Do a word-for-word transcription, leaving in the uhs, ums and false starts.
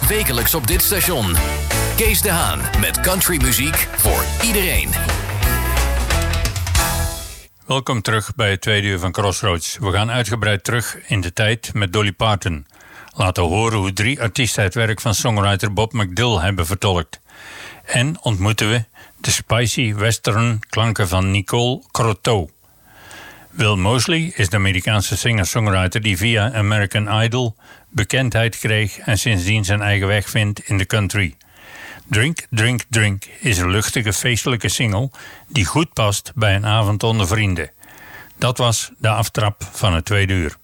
Wekelijks op dit station. Kees de Haan met countrymuziek voor iedereen. Welkom terug bij het tweede uur van Crossroads. We gaan uitgebreid terug in de tijd met Dolly Parton. Laten horen hoe drie artiesten het werk van songwriter Bob McDill hebben vertolkt. En ontmoeten we de spicy western klanken van Nicole Croteau. Will Mosley is de Amerikaanse singer-songwriter die via American Idol bekendheid kreeg en sindsdien zijn eigen weg vindt in de country. Drink, Drink, Drink is een luchtige feestelijke single die goed past bij een avond onder vrienden. Dat was de aftrap van het tweede uur.